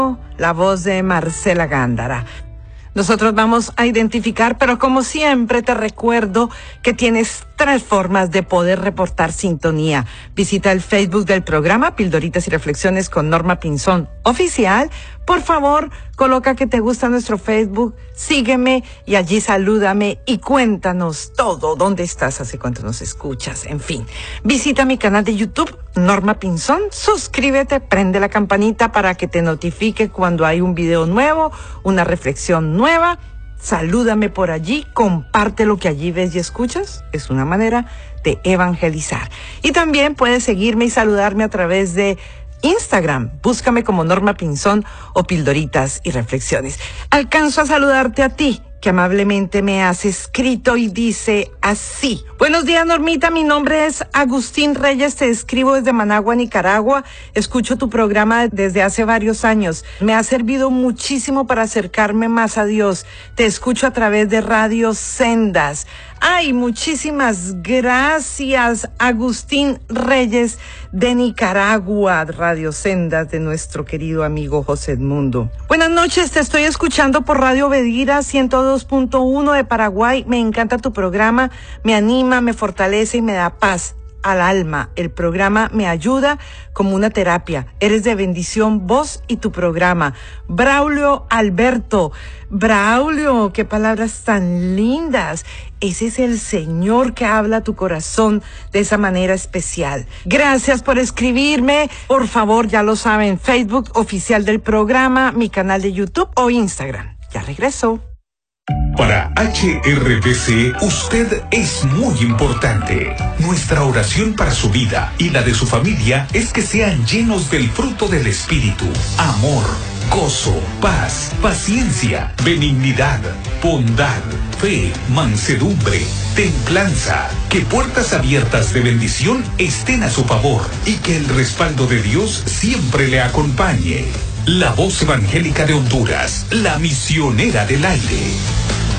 La voz de Marcela Gándara. Nosotros vamos a identificar, pero como siempre te recuerdo que tienes 3 formas de poder reportar sintonía. Visita el Facebook del programa Pildoritas y Reflexiones con Norma Pinzón Oficial. Por favor, coloca que te gusta nuestro Facebook, sígueme y allí salúdame y cuéntanos todo. ¿Dónde estás? ¿Hace cuánto nos escuchas? En fin, visita mi canal de YouTube, Norma Pinzón. Suscríbete, prende la campanita para que te notifique cuando hay un video nuevo, una reflexión nueva. Salúdame por allí, comparte lo que allí ves y escuchas. Es una manera de evangelizar. Y también puedes seguirme y saludarme a través de Instagram. Búscame como Norma Pinzón o Pildoritas y Reflexiones. Alcanzo a saludarte a ti, que amablemente me has escrito y dice así. Buenos días, Normita, mi nombre es Agustín Reyes, te escribo desde Managua, Nicaragua. Escucho tu programa desde hace varios años. Me ha servido muchísimo para acercarme más a Dios. Te escucho a través de Radio Sendas. Ay, muchísimas gracias, Agustín Reyes de Nicaragua, Radio Sendas de nuestro querido amigo José Edmundo. Buenas noches, te estoy escuchando por Radio Bedira 102.1 de Paraguay. Me encanta tu programa, me anima, me fortalece y me da paz al alma. El programa me ayuda como una terapia. Eres de bendición vos y tu programa. Braulio Alberto. Braulio, qué palabras tan lindas. Ese es el Señor que habla a tu corazón de esa manera especial. Gracias por escribirme. Por favor, ya lo saben, Facebook oficial del programa, mi canal de YouTube o Instagram. Ya regreso. Para HRBC, usted es muy importante. Nuestra oración para su vida y la de su familia es que sean llenos del fruto del Espíritu: amor, gozo, paz, paciencia, benignidad, bondad, fe, mansedumbre, templanza. Que puertas abiertas de bendición estén a su favor y que el respaldo de Dios siempre le acompañe. La voz evangélica de Honduras, la misionera del aire.